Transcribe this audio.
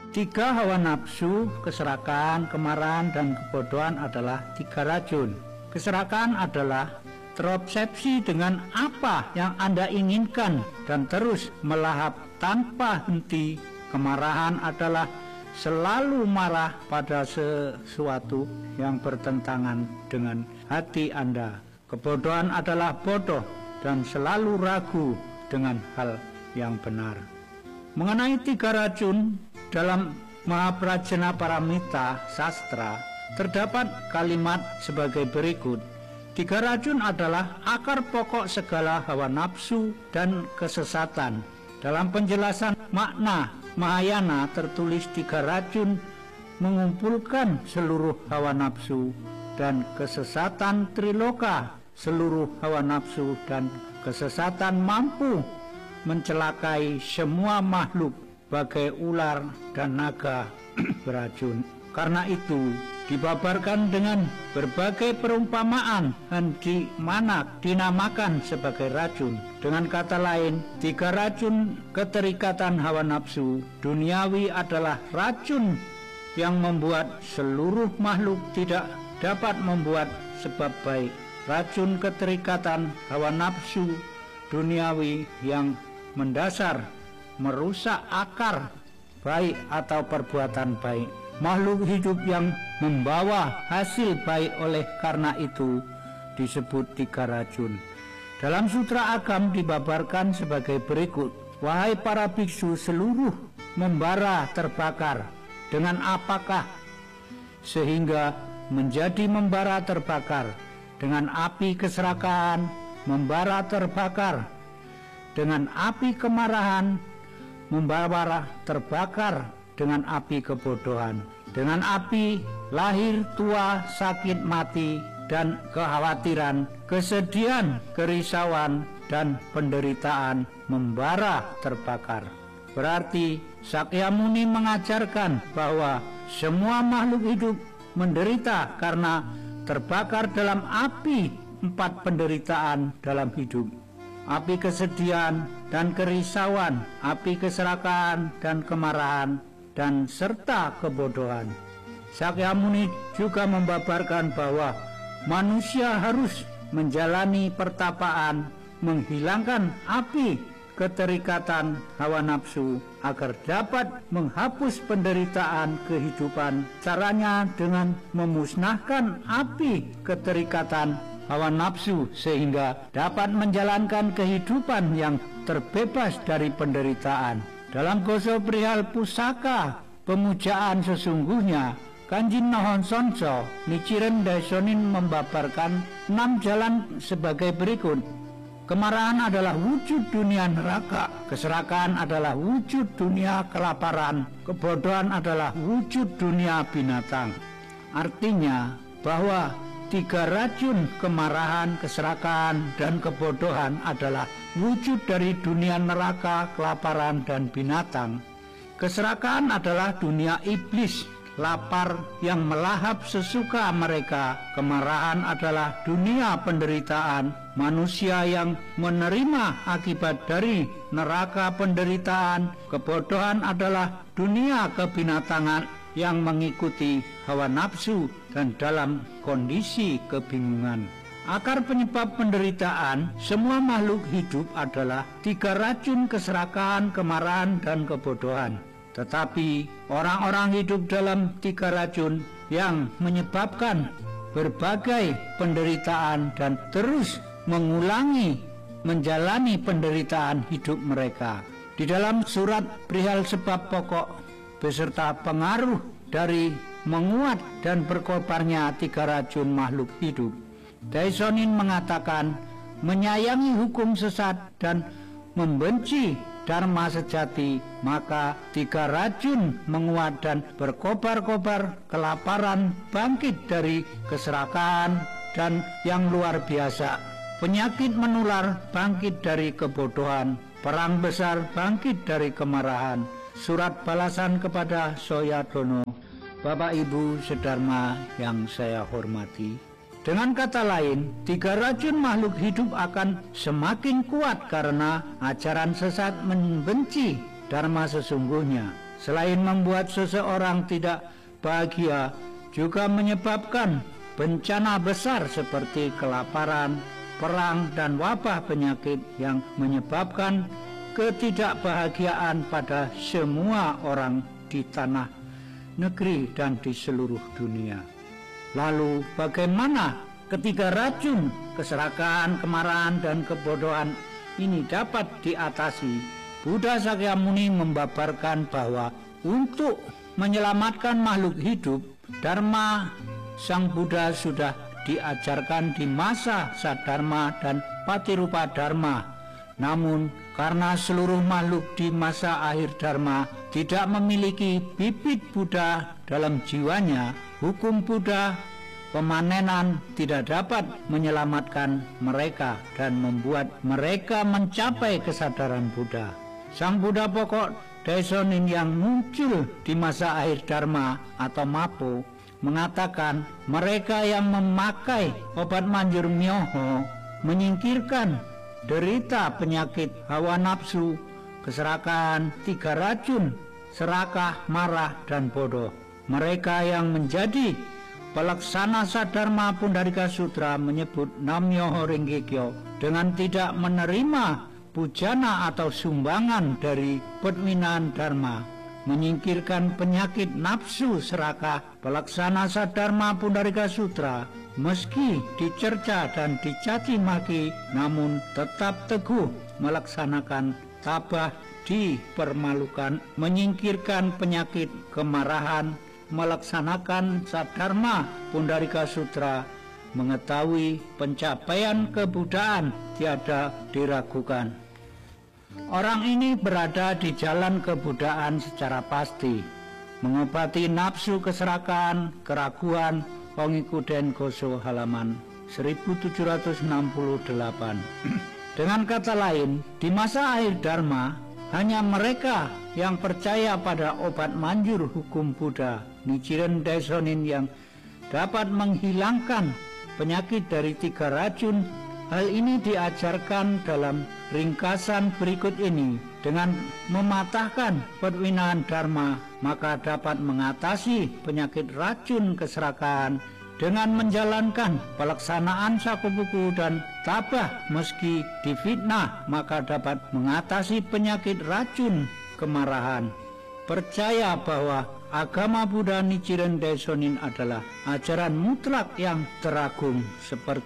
Tiga hawa nafsu, keserakahan, kemarahan, dan kebodohan adalah tiga racun. Keserakahan adalah terobsesi dengan apa yang Anda inginkan dan terus melahap tanpa henti. Kemarahan adalah selalu marah pada sesuatu yang bertentangan dengan hati Anda. Kebodohan adalah bodoh dan selalu ragu dengan hal yang benar. Mengenai tiga racun dalam Mahaprajna Paramita Sastra, terdapat kalimat sebagai berikut. Tiga racun adalah akar pokok segala hawa nafsu dan kesesatan. Dalam penjelasan makna Mahayana tertulis tiga racun mengumpulkan seluruh hawa nafsu dan kesesatan triloka. Seluruh hawa nafsu dan kesesatan mampu mencelakai semua makhluk bagai ular dan naga beracun. Karena itu dibabarkan dengan berbagai perumpamaan dan dinamakan sebagai racun. Dengan kata lain, tiga racun keterikatan hawa nafsu duniawi adalah racun yang membuat seluruh makhluk tidak dapat membuat sebab baik. Racun keterikatan hawa nafsu duniawi yang mendasar merusak akar baik atau perbuatan baik. Makhluk hidup yang membawa hasil baik oleh karena itu disebut tiga racun. Dalam Sutra Agam dibabarkan sebagai berikut. Wahai para biksu, seluruh membara terbakar. Dengan apakah sehingga menjadi membara terbakar? Dengan api keserakahan membara terbakar. Dengan api kemarahan membara terbakar. Dengan api kebodohan, dengan api lahir, tua, sakit, mati, dan kekhawatiran, kesedihan, kerisauan, dan penderitaan membara terbakar. Berarti Sakyamuni mengajarkan bahwa semua makhluk hidup menderita karena terbakar dalam api empat penderitaan dalam hidup. Api kesedihan dan kerisauan, api keserakahan dan kemarahan, dan serta kebodohan. Sakyamuni juga membabarkan bahwa manusia harus menjalani pertapaan menghilangkan api keterikatan hawa nafsu agar dapat menghapus penderitaan kehidupan. Caranya dengan memusnahkan api keterikatan hawa nafsu sehingga dapat menjalankan kehidupan yang terbebas dari penderitaan. Dalam Koso Prihal Pusaka pemujaan sesungguhnya, Kanjin Nohon Sonso Nichiren Daishonin membabarkan 6 jalan sebagai berikut. Kemarahan adalah wujud dunia neraka, keserakahan adalah wujud dunia kelaparan, kebodohan adalah wujud dunia binatang. Artinya bahwa tiga racun kemarahan, keserakahan, dan kebodohan adalah wujud dari dunia neraka, kelaparan, dan binatang. Keserakahan adalah dunia iblis, lapar yang melahap sesuka mereka. Kemarahan adalah dunia penderitaan, manusia yang menerima akibat dari neraka penderitaan. Kebodohan adalah dunia kebinatangan yang mengikuti hawa nafsu dan dalam kondisi kebingungan. Akar penyebab penderitaan semua makhluk hidup adalah tiga racun keserakahan, kemarahan, dan kebodohan. Tetapi orang-orang hidup dalam tiga racun yang menyebabkan berbagai penderitaan dan terus mengulangi menjalani penderitaan hidup mereka. Di dalam surat perihal sebab pokok beserta pengaruh dari menguat dan berkobarnya tiga racun makhluk hidup, Daishonin mengatakan menyayangi hukum sesat dan membenci dharma sejati, maka tiga racun menguat dan berkobar-kobar. Kelaparan bangkit dari keserakahan dan yang luar biasa, penyakit menular bangkit dari kebodohan, perang besar bangkit dari kemarahan. Surat balasan kepada Soyadono. Bapak Ibu sedharma yang saya hormati, dengan kata lain, tiga racun makhluk hidup akan semakin kuat karena ajaran sesat membenci dharma sesungguhnya. Selain membuat seseorang tidak bahagia, juga menyebabkan bencana besar seperti kelaparan, perang, dan wabah penyakit yang menyebabkan ketidakbahagiaan pada semua orang di tanah negeri dan di seluruh dunia. Lalu bagaimana ketika racun, keserakahan, kemarahan, dan kebodohan ini dapat diatasi? Buddha Sakyamuni membabarkan bahwa untuk menyelamatkan makhluk hidup, Dharma Sang Buddha sudah diajarkan di masa Sadharma dan Patirupa Dharma. Namun karena seluruh makhluk di masa akhir Dharma tidak memiliki bibit Buddha dalam jiwanya, hukum Buddha pemanenan tidak dapat menyelamatkan mereka dan membuat mereka mencapai kesadaran Buddha. Sang Buddha pokok Daishonin yang muncul di masa akhir Dharma atau Mapo mengatakan mereka yang memakai obat manjur Myoho menyingkirkan derita penyakit hawa nafsu, keserakahan, 3 racun, serakah, marah, dan bodoh. Mereka yang menjadi pelaksana Sadharma Pundarika Sutra menyebut Nam-myoho Renge Kyo dengan tidak menerima pujana atau sumbangan dari perwinaan Dharma, menyingkirkan penyakit nafsu serakah. Pelaksana Sadharma Pundarika Sutra meski dicerca dan dicaci maki, namun tetap teguh melaksanakan tabah dipermalukan, menyingkirkan penyakit kemarahan, melaksanakan Sadharma Pundarika Sutra, mengetahui pencapaian kebudaan tiada diragukan. Orang ini berada di jalan kebudaan secara pasti, mengobati nafsu keserakahan, keraguan. Pongikuden Goso halaman 1768. Dengan kata lain, di masa akhir Dharma, hanya mereka yang percaya pada obat manjur hukum Buddha, Nichiren Daishonin, yang dapat menghilangkan penyakit dari 3 racun. Hal ini diajarkan dalam ringkasan berikut ini. Dengan mematahkan perwinaan Dharma, maka dapat mengatasi penyakit racun keserakahan dengan menjalankan pelaksanaan sakubuku dan tabah. Meski difitnah, maka dapat mengatasi penyakit racun kemarahan. Percaya bahwa agama Buddha Nichiren Daishonin adalah ajaran mutlak yang teragung, seperti